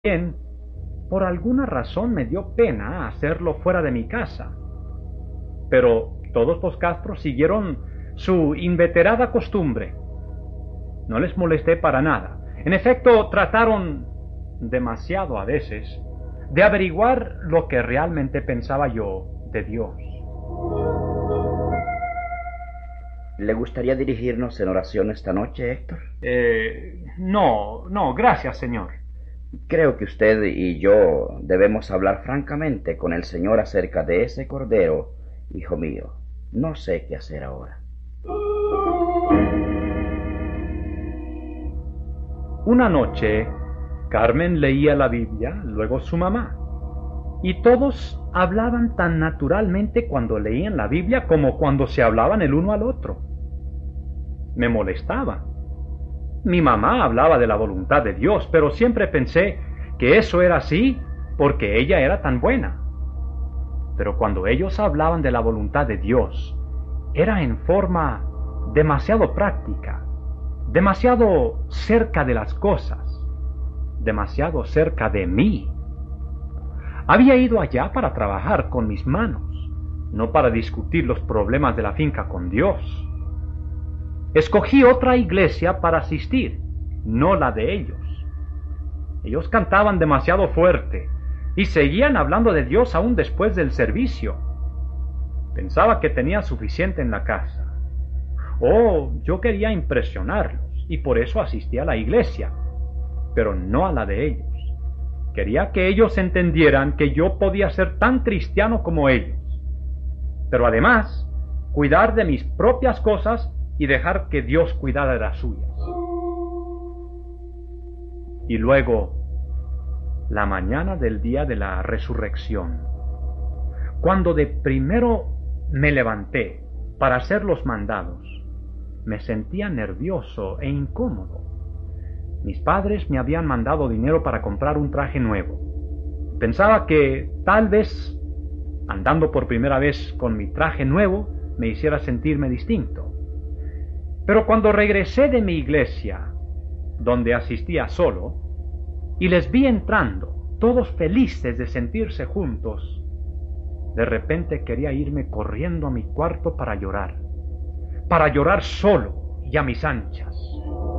Bien, por alguna razón me dio pena hacerlo fuera de mi casa. Pero todos los Castro siguieron su inveterada costumbre. No les molesté para nada. En efecto, trataron demasiado a veces de averiguar lo que realmente pensaba yo de Dios. ¿Le gustaría dirigirnos en oración esta noche, Héctor? No, gracias, señor. Creo que usted y yo debemos hablar francamente con el Señor acerca de ese cordero, hijo mío. No sé qué hacer ahora. Una noche, Carmen leía la Biblia, luego su mamá, y todos hablaban tan naturalmente cuando leían la Biblia como cuando se hablaban el uno al otro. Me molestaba. Mi mamá hablaba de la voluntad de Dios, pero siempre pensé que eso era así porque ella era tan buena. Pero cuando ellos hablaban de la voluntad de Dios, era en forma demasiado práctica, demasiado cerca de las cosas, demasiado cerca de mí. Había ido allá para trabajar con mis manos, no para discutir los problemas de la finca con Dios. Escogí otra iglesia para asistir, no la de ellos. Ellos cantaban demasiado fuerte y seguían hablando de Dios aún después del servicio. Pensaba que tenía suficiente en la casa. Yo quería impresionarlos y por eso asistí a la iglesia, pero no a la de ellos. Quería que ellos entendieran que yo podía ser tan cristiano como ellos, pero además cuidar de mis propias cosas y dejar que Dios cuidara de las suyas. Y luego, la mañana del día de la resurrección, cuando de primero me levanté para hacer los mandados, me sentía nervioso e incómodo. Mis padres me habían mandado dinero para comprar un traje nuevo. Pensaba que tal vez, andando por primera vez con mi traje nuevo, me hiciera sentirme distinto. Pero cuando regresé de mi iglesia, donde asistía solo, y les vi entrando, todos felices de sentirse juntos, de repente quería irme corriendo a mi cuarto para llorar solo y a mis anchas.